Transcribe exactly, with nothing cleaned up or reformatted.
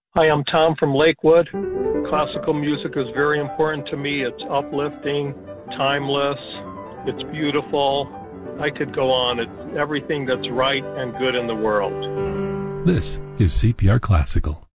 Hi, I'm Tom from Lakewood. Classical music is very important to me. It's uplifting, timeless, it's beautiful. I could go on. It's everything that's right and good in the world. This is C P R Classical.